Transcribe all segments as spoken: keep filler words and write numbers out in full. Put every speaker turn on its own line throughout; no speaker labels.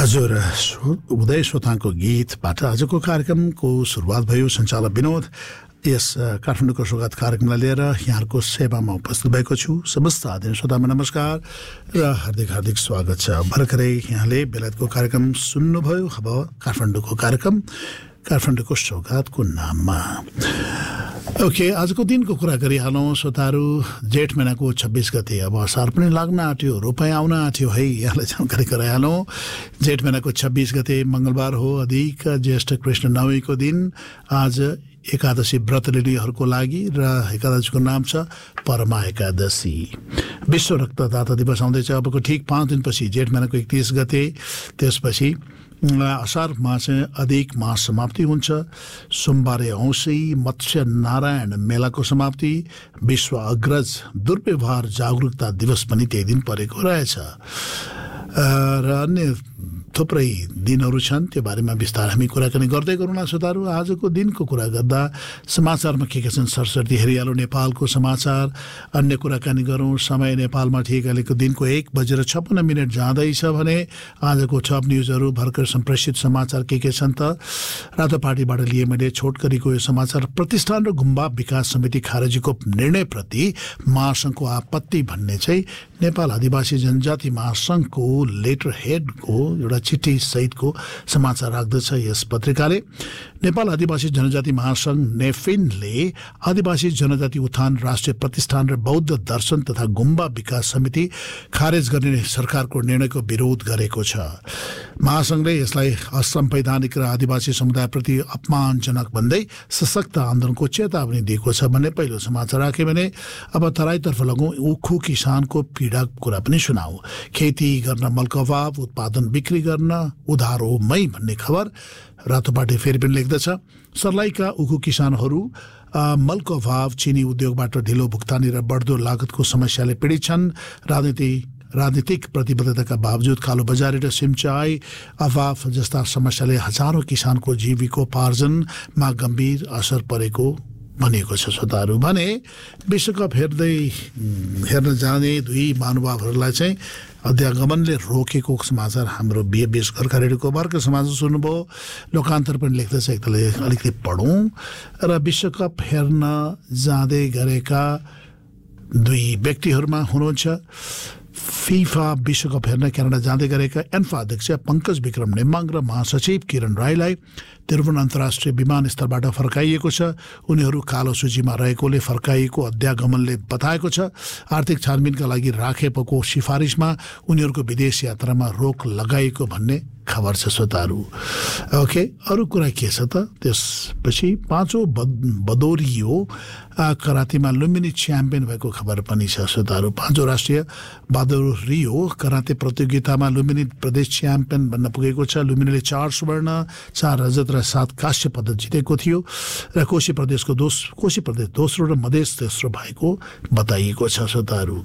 हजुर उदय श्रोताको गीतबाट आजको कार्यक्रमको सुरुवात भयो। सञ्चालक विनोद यस काठमाडौँको स्वागत कार्यक्रमलाई लिएर यहाँहरूको सेवामा उपस्थित भएको छु। समस्त आदरणीय श्रोतामा नमस्कार र हार्दिक हार्दिक स्वागत छ। भर्खरै यहाँले बेलायतको कार्यक्रम सुन्नुभयो। अब काठमाडौँको कार्यक्रम काठमाडौँको सौगातको नाममा। ओके, आजको दिनको कुरा गरिहालौँ श्रोताहरू। जेठ महिनाको छब्बिस गते अब असार पनि लाग्न आँट्यो, रोपाइँ आउन आँट्यो है, यहाँलाई जानकारी गराइहालौँ। जेठ महिनाको छब्बिस गते मङ्गलबार हो, अधिक ज्येष्ठ कृष्ण नवमीको दिन। आज एकादशी व्रत लिनेहरूको लागि र एकादशीको नाम छ परमा एकादशी। विश्व रक्तदाता दिवस आउँदैछ अबको ठिक पाँच दिनपछि, जेठ महिनाको एकतिस गते। त्यसपछि असारमा चाहिँ अधिक मास समाप्ति हुन्छ। सोमबारे औँसी मत्स्य नारायण मेलाको समाप्ति। विश्व अग्रज दुर्व्यवहार जागरुकता दिवस पनि त्यही दिन परेको रहेछ र अन्य थुप्रै दिनहरू छन्। त्यो बारेमा विस्तार हामी कुराकानी गर्दै गरौँला श्रोताहरू। आजको दिनको कुरा गर्दा समाचारमा के के छन् सरस्वती हेरिहालौँ। नेपालको समाचार, अन्य कुराकानी गरौँ। समय नेपालमा ठिक अहिलेको दिनको एक बजेर छप्पन्न मिनट जाँदैछ भने आजको टप न्युजहरू भर्खर सम्प्रेषित समाचार के के छन् त। रातो पार्टीबाट लिए मैले छोटकरीको यो समाचार। प्रतिष्ठान र गुम्बा विकास समिति खारेजीको निर्णयप्रति महासङ्घको आपत्ति भन्ने चाहिँ नेपाल आदिवासी जनजाति महासङ्घको लेटर हेडको एउटा चिठी सहितको समाचार राख्दछ यस पत्रिकाले। नेपाल आदिवासी जनजाति महासङ्घ नेफिनले आदिवासी जनजाति उत्थान राष्ट्रिय प्रतिष्ठान र बौद्ध दर्शन तथा गुम्बा विकास समिति खारेज गर्ने सरकारको निर्णयको विरोध गरेको छ। महासङ्घले यसलाई असंवैधानिक र आदिवासी समुदायप्रति अपमानजनक भन्दै सशक्त आन्दोलनको चेतावनी दिएको छ भन्ने पहिलो समाचार राख्यो भने अब तराईतर्फ लगौँ। उखु किसानको पीडाको कुरा पनि सुनाऊ। खेती गर्न मलको अभाव, उत्पादन बिक्री गर्न उधारोमै भन्ने खबर रातोपाटी फेरि पनि लेख्दछ। सर्लाहीका उखु किसानहरू मलको अभाव, चिनी उद्योगबाट ढिलो भुक्तानी र बढ्दो लागतको समस्याले पीडित छन्। राजनीति राजनीतिक प्रतिबद्धताका बावजुद कालो बजारी र सिंचाई अभाव जस्ता समस्याले हजारौं किसानको जीविकोपार्जनमा गम्भीर असर परेको भनिएको छ श्रोताहरू। भने विश्वकप हेर्दै हेर्न जाने दुई महानुभावहरूलाई चाहिँ अध्यागमनले रोकेको समाचार हाम्रो बिए बेसकर रेडियोको भर्खर समाचार सुन्नुभयो। लोकान्तर पनि लेख्दछ, एकदले अलिकति पढौँ। र विश्वकप हेर्न जाँदै गरेका दुई व्यक्तिहरूमा हुनुहुन्छ फिफा विश्वकप हेर्न क्यानाडा जाँदै गरेका एन्फा अध्यक्ष पङ्कज विक्रम नेम्बाङ र महासचिव किरण राईलाई त्रिभुवन अन्तर्राष्ट्रिय विमानस्थलबाट फर्काइएको छ। उनीहरू कालो सूचीमा रहेकोले फर्काइएको अध्यागमनले बताएको छ। आर्थिक छानबिनका लागि राखेको सिफारिसमा उनीहरूको विदेश यात्रामा रोक लगाइएको भन्ने खबर छ श्रोताहरू। ओके, अरू कुरा के छ त। त्यसपछि पाँचौं बदोरियो करातेमा लुम्बिनी च्याम्पियन भएको खबर पनि छ श्रोताहरू। पाँचौं राष्ट्रिय बदोरियो कराते प्रतियोगितामा लुम्बिनी प्रदेश च्याम्पियन बन्न पुगेको छ। लुम्बिनीले चार स्वर्ण, चार रजत र सात काँस्य पदक जितेको थियो र कोशी प्रदेशको दोस कोशी प्रदेश दोस्रो र मधेस तेस्रो भएको बताइएको छ श्रोताहरू।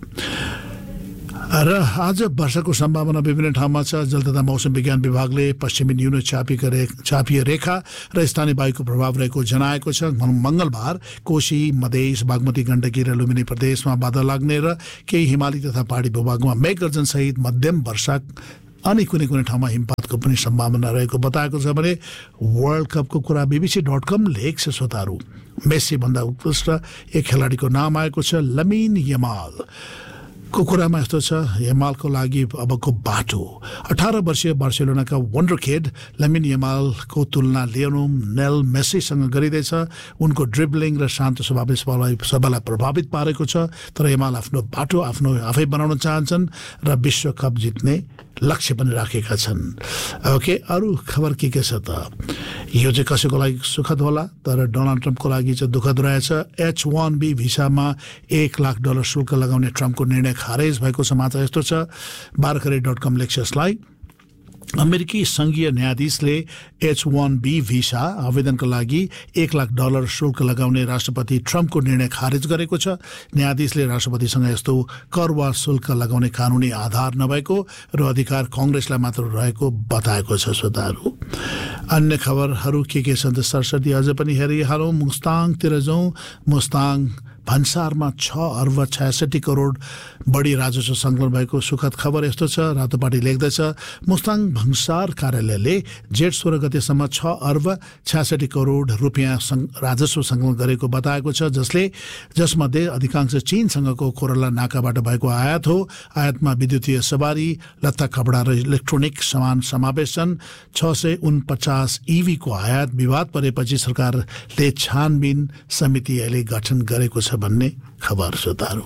र आज वर्षाको सम्भावना विभिन्न ठाउँमा छ। जल तथा मौसम विज्ञान विभागले पश्चिमी न्यून चापीय चापीय रेखा र स्थानीय वायुको प्रभाव रहेको जनाएको छ। मङ्गलबार कोशी, मधेस, बागमती, गण्डकी र लुम्बिनी प्रदेशमा बादल लाग्ने र केही हिमाली तथा पहाडी भूभागमा मेघगर्जन सहित मध्यम वर्षा अनि कुनै कुनै ठाउँमा हिमपातको पनि सम्भावना रहेको बताएको छ भने वर्ल्ड कपको कुरा बीबीसी डट कम लेख्छ श्रोताहरू। मेसी भन्दा उत्कृष्ट एक खेलाडीको नाम आएको छ, लमिन यमाल को कुरामा यस्तो छ। यमालको लागि अबको बाटो। अठारह वर्षीय बार्सिलोनाका वन्डरकिड लमिन यमालको तुलना लियोनेल नेल मेसीसँग गरिँदैछ। उनको ड्रिब्लिङ र शान्त स्वभावले सबैलाई सबैलाई प्रभावित पारेको छ। तर यमाल आफ्नो बाटो आफ्नो आफै बनाउन चाहन्छन् र विश्वकप जित्ने लक्ष्य पनि राखेका छन्। ओके, अरू खबर के के छ त। यो चाहिँ कसैको लागि सुखद होला, तर डोनाल्ड ट्रम्पको लागि चाहिँ दुःखद रहेछ। एच वान बी भिसामा एक लाख डलर शुल्क लगाउने ट्रम्पको निर्णय खारेज भएको समाचार यस्तो छ। बारखरे डट कम लेख्छ यसलाई। अमेरिकी संघीय न्यायाधीशले एच वान बी भिसा आवेदनका लागि एक लाख डलर शुल्क लगाउने राष्ट्रपति ट्रम्पको निर्णय खारेज गरेको छ। न्यायाधीशले राष्ट्रपतिसँग यस्तो कर वा शुल्क लगाउने कानुनी आधार नभएको र अधिकार कांग्रेसलाई मात्र रहेको बताएको छ श्रोताहरू। अन्य खबरहरू के के छन् त सरस्वती अझ पनि हेरिहालौँ। मुस्ताङतिर जाउँ। मुस्ताङ भन्सारमा छ अर्ब छयासठी करोड बढी राजस्व सङ्कलन भएको सुखद खबर यस्तो छ। रातोपाटी लेख्दछ मुस्ताङ भन्सार कार्यालयले जेठ सोह्र गतेसम्म छ अर्ब छयासठी करोड रुपियाँ राजस्व सङ्कलन गरेको बताएको छ, जसले जसमध्ये अधिकांश चीनसँगको कोरला नाकाबाट भएको आयात हो। आयातमा विद्युतीय सवारी, लत्ता कपडा र इलेक्ट्रोनिक सामान समावेश छन्। छ सय उनपचास इभीको आयात विवाद परेपछि सरकारले छानबिन समिति अहिले गठन गरेको छ भन्ने खबर श्रोताहरू।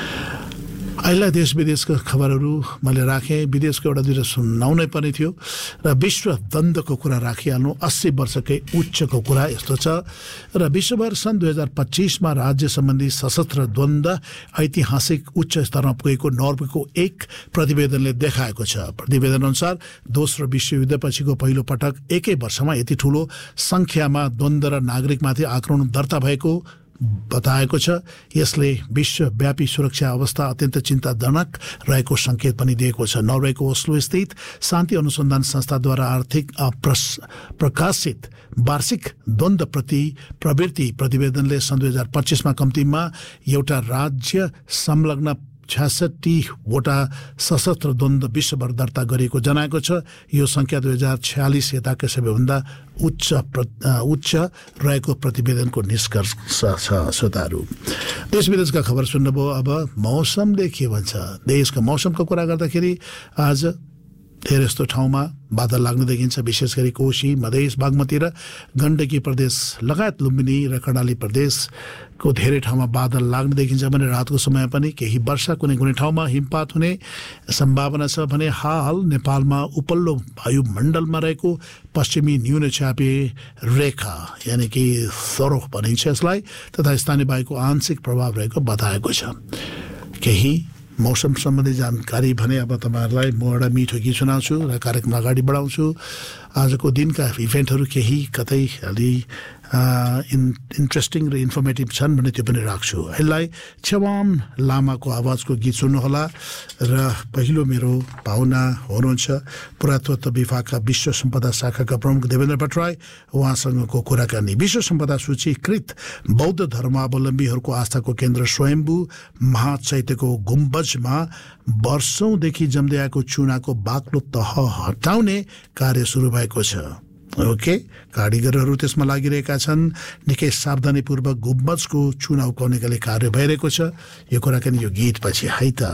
अहिले देश विदेशका खबरहरू मैले राखेँ, विदेशको एउटा दुईवटा सुनाउनै पर्ने थियो र विश्व द्वन्द्वको कुरा राखिहाल्नु। अस्सी वर्षकै उच्चको कुरा यस्तो छ र विश्वभर सन् दुई हजार पच्चिसमा राज्य सम्बन्धी सशस्त्र द्वन्द्व ऐतिहासिक उच्च स्तरमा पुगेको नर्वेको एक प्रतिवेदनले देखाएको छ। प्रतिवेदन अनुसार दोस्रो विश्वयुद्धपछिको पहिलो पटक एकै वर्षमा यति ठुलो सङ्ख्यामा द्वन्द्व र नागरिकमाथि आक्रमण दर्ता भएको बताएको छ। यसले विश्वव्यापी सुरक्षा अवस्था अत्यन्त चिन्ताजनक रहेको सङ्केत पनि दिएको छ। नर्वेको ओस्लो स्थित शान्ति अनुसन्धान संस्थाद्वारा आर्थिक प्रकाशित वार्षिक द्वन्द्व प्रति प्रवृत्ति प्रतिवेदनले सन् दुई हजार पच्चिसमा कम्तीमा एउटा राज्य संलग्न छ्यासठीवटा सशस्त्र द्वन्द्व विश्वभर दर्ता गरिएको जनाएको छ। यो सङ्ख्या दुई हजार छयालिस यताकै सबैभन्दा उच्च उच्च रहेको प्रतिवेदनको निष्कर्ष छ। श्रोताहरू, देश विदेशका खबर सुन्नुभयो। अब मौसमले के भन्छ। देशको मौसमको कुरा गर्दाखेरि आज धेरै जस्तो ठाउँमा बादल लाग्न देखिन्छ, विशेष गरी कोशी, मधेस, बागमती र गण्डकी प्रदेश लगायत लुम्बिनी र कर्णाली प्रदेशको धेरै ठाउँमा बादल लाग्न देखिन्छ भने रातको समय पनि केही वर्षा, कुनै कुनै ठाउँमा हिमपात हुने सम्भावना छ भने हाल नेपालमा उपल्लो वायुमण्डलमा रहेको पश्चिमी न्यूनचापे रेखा यानि कि सरोह भनिन्छ यसलाई, तथा स्थानीय वायुको आंशिक प्रभाव रहेको बताएको छ। केही मौसम सम्बन्धी जानकारी भने अब तपाईँहरूलाई म एउटा मिठो गीत सुनाउँछु र कार्यक्रम अगाडि बढाउँछु। आजको दिनका इभेन्टहरू केही कतै अलि इन इन्ट्रेस्टिङ र इन्फर्मेटिभ छन् भने त्यो पनि राख्छु। यसलाई छेवान लामाको आवाजको गीत सुन्नुहोला। र पहिलो मेरो पाहुना हुनुहुन्छ पुरातत्व विभागका विश्व सम्पदा शाखाका प्रमुख देवेन्द्र भट्टराई। उहाँसँगको कुराकानी विश्व सम्पदा सूचीकृत बौद्ध धर्मावलम्बीहरूको आस्थाको केन्द्र स्वयम्भू महाचैत्यको गुम्बजमा वर्षौँदेखि जम्दै आएको चुनाको बाक्लो तह हटाउने कार्य सुरु भएको छ। ओके, कारिगरहरू त्यसमा लागिरहेका छन्। निकै सावधानीपूर्वक गुम्बजको चुना उक्काउनेका लागि कार्य भइरहेको छ। यो कुराकानी यो गीत पछि है त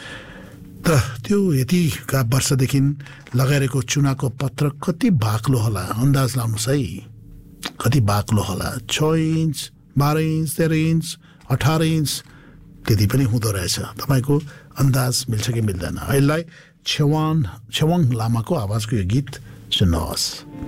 त त्यो यतिका वर्षदेखि लगाइरहेको चुनाको पत्र कति बाक्लो होला अन्दाज लाउनुहोस् है। कति बाक्लो होला? छ इन्च, बाह्र इन्च, तेह्र इन्च, अठार इन्च त्यति पनि हुँदो रहेछ। तपाईँको अन्दाज मिल्छ कि मिल्दैन? यसलाई छेवान छेवाङ लामाको आवाजको यो गीत सुन्नुहोस्।